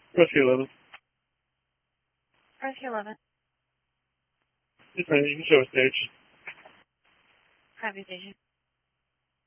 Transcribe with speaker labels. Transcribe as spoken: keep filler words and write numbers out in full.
Speaker 1: Rescue eleven.
Speaker 2: Rescue eleven.
Speaker 1: Yes, ma'am. You can show a stage.
Speaker 2: Copy station.